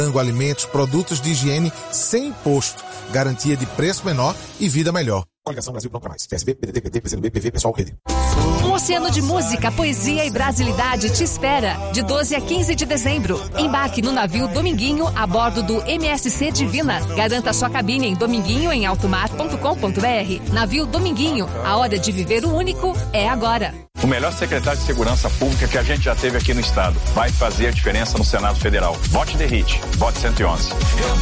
alimentos, produtos de higiene sem imposto, garantia de preço menor e vida melhor. Coligação Brasil Pronto Pra Mais. PSB, PDT, PT, PCdoB, PV, Pessoal, Rede. Um oceano de música, poesia e brasilidade te espera de 12 a 15 de dezembro. Embarque no navio Dominguinho a bordo do MSC Divina. Garanta sua cabine em dominguinhoemaltomar.com.br. Navio Dominguinho, a hora de viver o único é agora. O melhor secretário de Segurança Pública que a gente já teve aqui no estado. Vai fazer a diferença no Senado Federal. Vote DERIT. Vote 111.